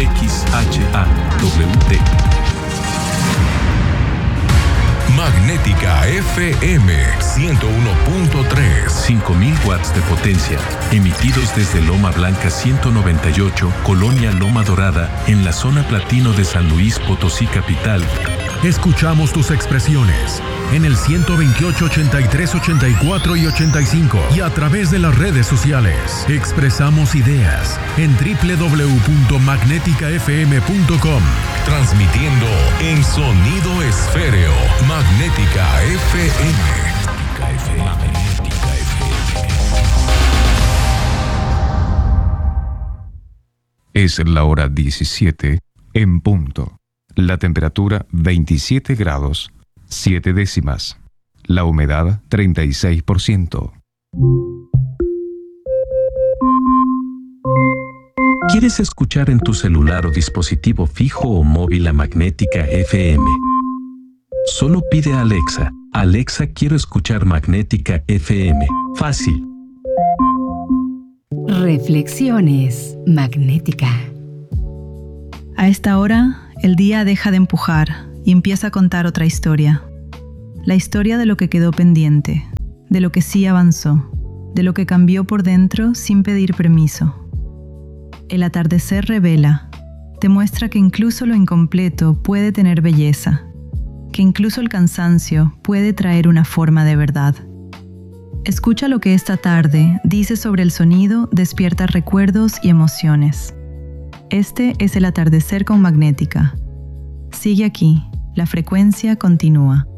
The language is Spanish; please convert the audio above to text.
Magnética FM 101.3. 5000 watts de potencia, emitidos desde Loma Blanca 198, Colonia Loma Dorada, en la zona platino de San Luis Potosí capital. Escuchamos tus expresiones en el 128, 83, 84 y 85 y a través de las redes sociales. Expresamos ideas en www.magneticafm.com. Transmitiendo en sonido esféreo. Magnética FM. Magnética FM. Es la hora 17 en punto. La temperatura 27 grados, 7 décimas. La humedad 36%. ¿Quieres escuchar en tu celular o dispositivo fijo o móvil a Magnética FM? Solo pide a Alexa: Alexa, quiero escuchar Magnética FM. Fácil. Reflexiones Magnética. A esta hora, el día deja de empujar y empieza a contar otra historia. La historia de lo que quedó pendiente, de lo que sí avanzó, de lo que cambió por dentro sin pedir permiso. El atardecer revela, te muestra que incluso lo incompleto puede tener belleza, que incluso el cansancio puede traer una forma de verdad. Escucha lo que esta tarde dice sobre el sonido, despierta recuerdos y emociones. Este es el atardecer con Magnética. Sigue aquí, la frecuencia continúa.